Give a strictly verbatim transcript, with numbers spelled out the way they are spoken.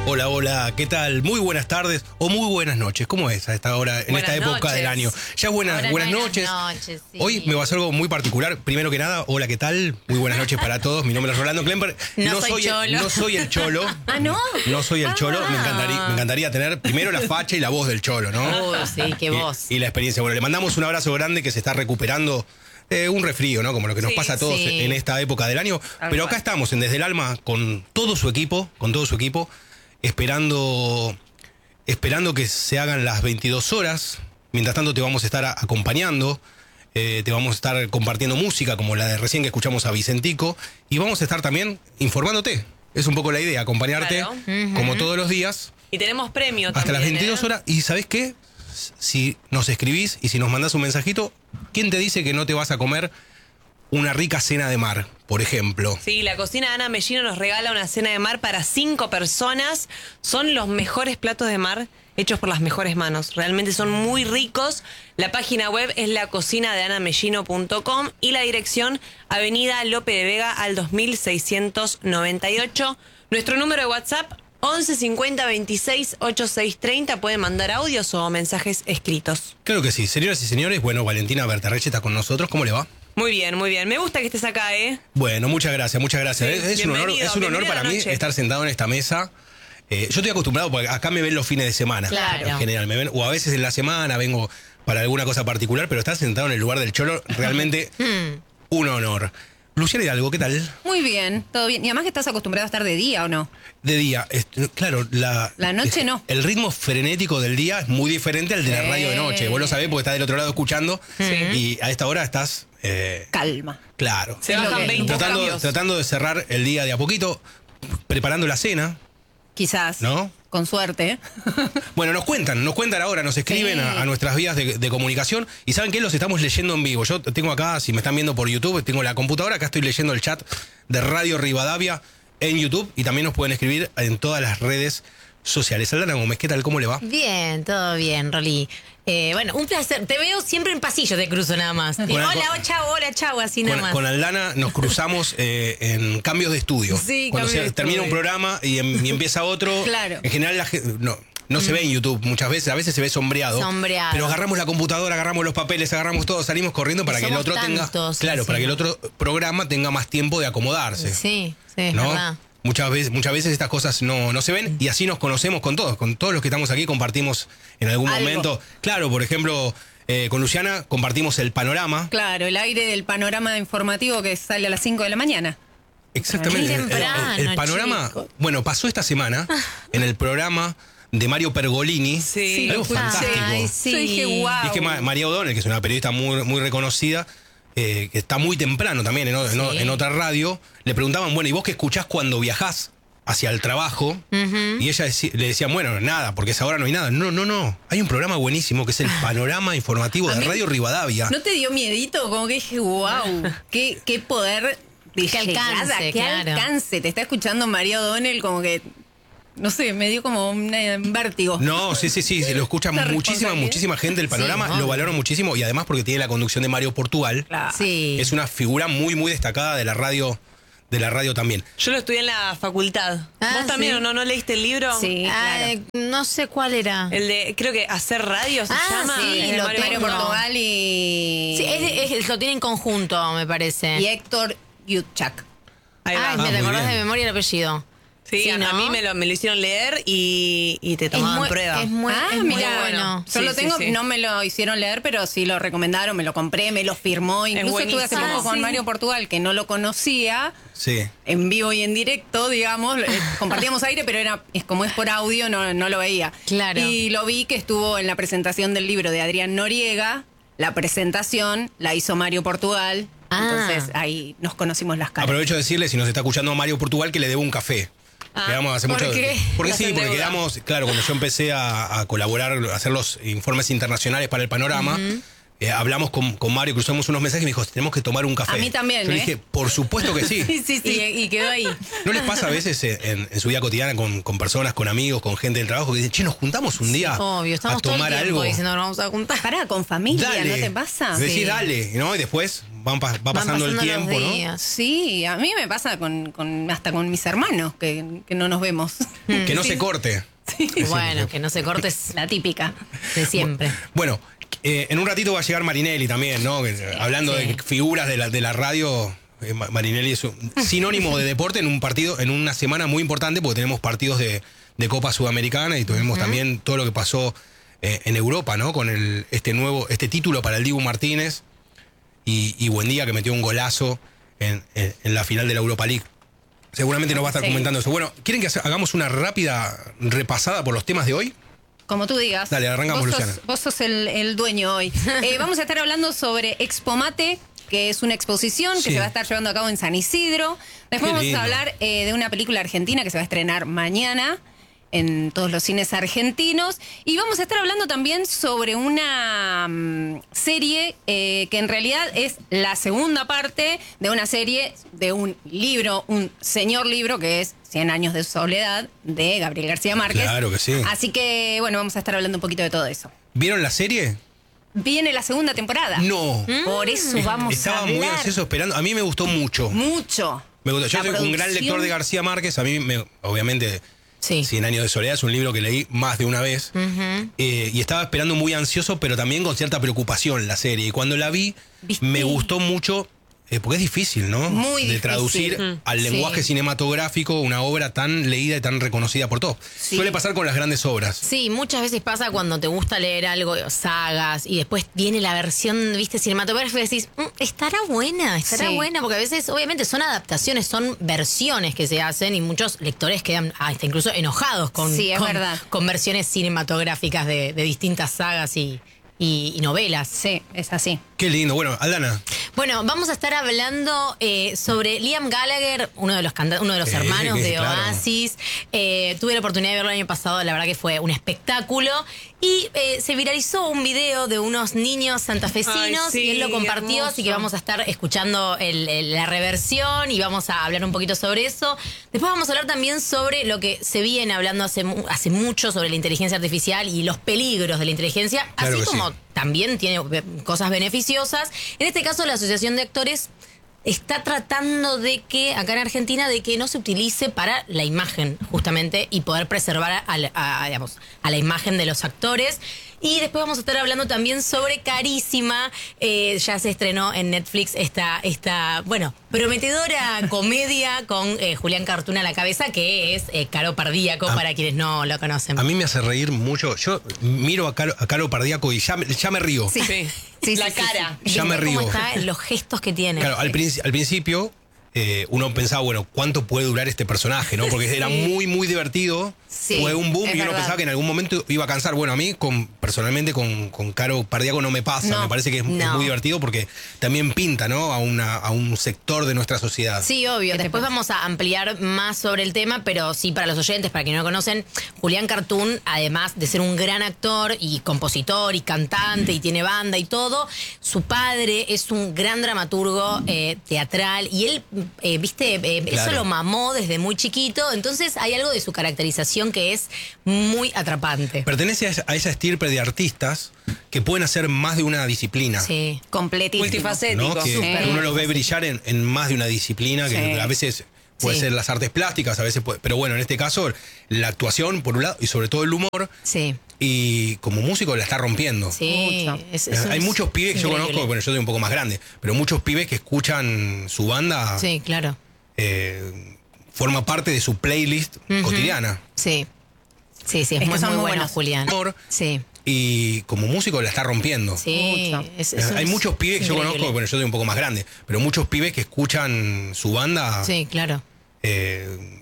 Hola, hola, ¿qué tal? Muy buenas tardes o muy buenas noches. ¿Cómo es a esta hora, en buenas esta época noches. del año? Ya buenas, Ahora buenas buenas noches. noches, sí. Hoy me va a hacer algo muy particular. Primero que nada, hola, ¿qué tal? Muy buenas noches para todos. Mi nombre es Rolando Klemper. No soy cholo. No soy el cholo. Ah, ¿no? No soy el Ah. cholo. Me encantaría, me encantaría tener primero la facha y la voz del cholo, ¿no? Oh, sí, qué voz. Y, y la experiencia. Bueno, le mandamos un abrazo grande que se está recuperando. Eh, un resfrío, ¿no? Como lo que nos Sí, pasa a todos sí. en esta época del año. Tal Pero cual. acá estamos en Desde el Alma con todo su equipo, con todo su equipo, esperando, esperando que se hagan las veintidós horas. Mientras tanto te vamos a estar a- acompañando, eh, te vamos a estar compartiendo música como la de recién que escuchamos a Vicentico y vamos a estar también informándote. Es un poco la idea, acompañarte Claro. como todos los días Y tenemos premio hasta también. las veintidós ¿eh? horas. ¿Y sabés qué? Si nos escribís y si nos mandás un mensajito, ¿quién te dice que no te vas a comer una rica cena de mar, por ejemplo? Sí, la cocina de Ana Mellino nos regala una cena de mar para cinco personas. Son los mejores platos de mar hechos por las mejores manos. Realmente son muy ricos. La página web es la cocina de ana mellino punto com y la dirección Avenida Lope de Vega al dos mil seiscientos noventa y ocho. Nuestro número de WhatsApp once cincuenta veintiséis ochenta y seis treinta. Pueden mandar audios o mensajes escritos. Claro que sí. Señoras y señores, bueno, Valentina Bertarreche está con nosotros. ¿Cómo le va? Muy bien, muy bien. Me gusta que estés acá, ¿eh? Bueno, muchas gracias, muchas gracias. Sí, es, es un honor, bienvenido, es un honor bienvenido a para la mí noche. estar sentado en esta mesa. Eh, yo estoy acostumbrado porque acá me ven los fines de semana. Claro. En general, me ven, o a veces en la semana vengo para alguna cosa particular, pero estar sentado en el lugar del cholo, realmente un honor. Luciana Hidalgo, ¿qué tal? Muy bien, todo bien. Y además que estás acostumbrado a estar de día, ¿o no? De día, es- claro, la... La noche es- no. El ritmo frenético del día es muy diferente al de la Sí. radio de noche. Vos lo sabés porque estás del otro lado escuchando Sí. y a esta hora estás, eh, Calma. claro, Se Es lo bajan que- veinte tratando, cambios. tratando de cerrar el día de a poquito, preparando la cena, Quizás. ¿no? Con suerte. Bueno, nos cuentan, nos cuentan ahora, nos escriben Sí. a, a nuestras vías de, de comunicación y ¿saben qué? Los estamos leyendo en vivo. Yo tengo acá, si me están viendo por YouTube, tengo la computadora, acá estoy leyendo el chat de Radio Rivadavia en YouTube y también nos pueden escribir en todas las redes sociales. Aldana Gómez, ¿qué tal? ¿Cómo le va? Bien, todo bien, Roli. Eh, bueno, un placer. Te veo siempre en pasillo, te cruzo nada más. Y Con- hola, con- oh, chao, hola, chao, así nada Con, más. con Aldana nos cruzamos eh, en cambios de estudio. Sí, Cuando cambios se de termina un estudio. programa y, em- y empieza otro. Claro. En general la gen- no, no se ve en YouTube muchas veces, a veces se ve sombreado. Sombreado. Pero agarramos la computadora, agarramos los papeles, agarramos todo, salimos corriendo para Y que el somos otro tenga. tantos Claro, para que el encima. otro programa tenga más tiempo de acomodarse. Sí, sí, es ¿No? verdad. Muchas veces, muchas veces estas cosas no, no se ven y así nos conocemos con todos, con todos los que estamos aquí compartimos en algún Algo. momento. Claro, por ejemplo, eh, con Luciana compartimos el panorama. Claro, el aire del panorama informativo que sale a las cinco de la mañana. Exactamente. Qué El- el- temprano, el, panorama, chico. bueno, pasó esta semana en el programa de Mario Pergolini. Sí. Algo lo escuché. fantástico. Ay, sí. Yo dije, wow. Y es que Ma- María O'Donnell, que es una periodista muy, muy reconocida, eh, que está muy temprano también en, o- en o- Sí. en otra radio, le preguntaban, bueno, ¿y vos qué escuchás cuando viajás hacia el trabajo? Y ella deci- le decía, bueno, nada, porque a esa hora no hay nada. No, no, no. Hay un programa buenísimo que es el Panorama Informativo de mí- Radio Rivadavia. ¿No te dio miedito? Como que dije, wow, qué, qué poder de Qué llegada, alcance, qué claro. alcance. Te está escuchando María O'Donnell como que, no sé, me dio como un eh, vértigo. No, sí, sí, sí, se lo escucha Una muchísima, responsabilidad. muchísima gente. El panorama Sí, lo obvio. valora muchísimo y además porque tiene la conducción de Mario Portugal. Claro. Sí. Es una figura muy, muy destacada de la radio, de la radio también. Yo lo estudié en la facultad. Ah, ¿Vos también sí. o no, no leíste el libro? Sí, Ah, claro. eh, no sé cuál era. El de, creo que Hacer Radio se Ah, llama. sí, Es de lo Mario Mario tengo. Portugal y, Sí, es de- es- lo tiene en conjunto, me parece. y Héctor Yutchak. Ahí va. Ah, Ah, me muy te acordás bien. de memoria el apellido. Sí, Sí, a, ¿no? a mí me lo, me lo hicieron leer y, y te Es tomaban muy, prueba. es muy, Ah, es muy mira, bueno. Yo Sí, lo sí, tengo, sí. no me lo hicieron leer, pero sí lo recomendaron, me lo compré, me lo firmó. Incluso estuve hace buenísimo. poco Ah, con sí. Mario Portugal, que no lo conocía, Sí. en vivo y en directo, digamos. eh, Compartíamos aire, pero era es como es por audio, no, no lo veía. Claro. Y lo vi que estuvo en la presentación del libro de Adrián Noriega. La presentación la hizo Mario Portugal. Ah. Entonces ahí nos conocimos las caras. Aprovecho de decirle, si nos está escuchando Mario Portugal, que le debo un café. Ah, Quedamos hace ¿por mucho. qué? Porque Nos sí, porque endeuda. quedamos, claro, cuando yo empecé a, a colaborar, a hacer los informes internacionales para el panorama, eh, hablamos con, con Mario, cruzamos unos mensajes y me dijo, tenemos que tomar un café. A mí también, Yo le ¿eh? dije, por supuesto que sí. Sí, sí, sí. Y, y quedó ahí. ¿No les pasa a veces en, en su vida cotidiana con, con personas, con amigos, con gente del trabajo que dicen, che, nos juntamos un día Obvio, a estamos todo el tomar tiempo algo? diciendo que nos vamos a juntar. Pará, con familia, Dale. ¿no te pasa? Decís, Sí. dale, ¿no? Y después van pa- va Van pasando el pasando los tiempo, ¿no? días. Sí, a mí me pasa con, con hasta con mis hermanos que, que no nos vemos. Que no se corte. Bueno, que no se corte es La típica. de siempre. Bueno, eh, en un ratito va a llegar Marinelli también, ¿no? Que, eh, hablando sí. de figuras de la, de la radio, eh, Ma- Marinelli es un sinónimo de deporte en un partido, en una semana muy importante, porque tenemos partidos de, de Copa Sudamericana y tenemos también todo lo que pasó eh, en Europa, ¿no? Con el, este nuevo, este título para el Dibu Martínez y, y Buendía, que metió un golazo en, en- en la final de la Europa League. Seguramente nos va a estar Sí. comentando eso. Bueno, ¿quieren que hace- hagamos una rápida repasada por los temas de hoy? Como tú digas. Dale, arrancamos, vos sos, Luciana. Vos sos el, el dueño hoy. Eh, vamos a estar hablando sobre Expomate, que es una exposición Sí. que se va a estar llevando a cabo en San Isidro. Después Qué vamos lindo. a hablar eh, de una película argentina que se va a estrenar mañana en todos los cines argentinos. Y vamos a estar hablando también sobre una mm, serie eh, que en realidad es la segunda parte de una serie, de un libro, un señor libro que es Cien años de soledad, de Gabriel García Márquez. Claro que sí. Así que, bueno, vamos a estar hablando un poquito de todo eso. ¿Vieron la serie? Viene la segunda temporada. No. Por eso vamos a Estaba hablar muy ansioso esperando. A mí me gustó mucho. mucho. Me gustó. Yo La soy un gran producción. lector de García Márquez. A mí, me, obviamente, Sí. Cien años de soledad es un libro que leí más de una vez. Eh, y estaba esperando muy ansioso, pero también con cierta preocupación la serie. Y cuando la vi, ¿Viste? me gustó mucho. eh, porque es difícil, ¿no? Muy de traducir difícil. al Sí. lenguaje cinematográfico una obra tan leída y tan reconocida por todos. Sí. Suele pasar con las grandes obras. Sí, muchas veces pasa cuando te gusta leer algo, sagas, y después viene la versión, viste, cinematográfica y decís, "Mm, estará buena, estará Sí. buena", porque a veces, obviamente, son adaptaciones, son versiones que se hacen y muchos lectores quedan hasta incluso enojados con, Sí, es con, verdad. con versiones cinematográficas de, de distintas sagas y, y- y novelas. Sí, es así. Qué lindo. Bueno, Aldana. Bueno, vamos a estar hablando eh, sobre Liam Gallagher, uno de los canta- uno de los Sí, hermanos de claro. Oasis. Eh, tuve la oportunidad de verlo el año pasado, la verdad que fue un espectáculo. Y eh, se viralizó un video de unos niños santafesinos Ay, sí, y él lo compartió, hermoso. así que vamos a estar escuchando el- el- la reversión y vamos a hablar un poquito sobre eso. Después vamos a hablar también sobre lo que se viene hablando hace, mu- hace mucho sobre la inteligencia artificial y los peligros de la inteligencia, Claro así que como sí. también tiene eh, cosas beneficiosas. En este caso, la Asociación de Actores está tratando de que, acá en Argentina, de que no se utilice para la imagen, justamente, y poder preservar a, la- a- digamos, a la imagen de los actores. Y después vamos a estar hablando también sobre Carísima. Eh, ya se estrenó en Netflix esta, esta bueno, prometedora comedia con eh, Julián Cartuna a la cabeza, que es eh, Caro Pardíaco, Ah. para quienes no lo conocen. A mí me hace reír mucho. Yo miro a Caro, a Caro Pardíaco y ya, me- ya me río. Sí. Sí. Sí, La sí, sí, cara. Ya me ¿Viste cómo río. está? Los gestos que tiene. Claro, al, princi- al principio eh, uno pensaba, bueno, ¿cuánto puede durar este personaje? ¿No? Porque era muy, muy divertido. Sí, Fue un boom es y uno verdad. pensaba que en algún momento iba a cansar. Bueno, a mí, con, personalmente, con, con Caro Pardíaco no me pasa. No, me parece que es, es no. muy divertido porque también pinta, ¿no? A, una, a un sector de nuestra sociedad. Sí, obvio. ¿Qué te Después pasa? vamos a ampliar más sobre el tema, pero sí, para los oyentes, para quienes no lo conocen, Julián Cartoon, además de ser un gran actor y compositor y cantante y tiene banda y todo, su padre es un gran dramaturgo eh, teatral y él, eh, viste, eh, eso Claro. lo mamó desde muy chiquito, entonces hay algo de su caracterización que es muy atrapante. Pertenece a esa, a esa estirpe de artistas que pueden hacer más de una disciplina. Sí. Completísimo. Multifacético. ¿no? Que Súper. uno lo ve brillar en, en más de una disciplina, que Sí. a veces puede Sí. ser las artes plásticas, a veces puede, pero bueno, en este caso la actuación por un lado y sobre todo el humor, Sí, y como músico la está rompiendo. sí. Mucho. es- es un- Hay muchos pibes que yo increíble. conozco, bueno, yo soy un poco más grande, pero muchos pibes que escuchan su banda, Sí, claro. eh, forma parte de su playlist Ujú. cotidiana. Sí. Sí, sí, es, Es muy, que son muy muy bueno, buenos. Julián. Humor, Sí, y como músico la está rompiendo. sí. Mucho. es- es un- Hay muchos pibes que yo increíble. conozco, bueno, yo soy un poco más grande, pero muchos pibes que escuchan su banda, Sí, claro. eh,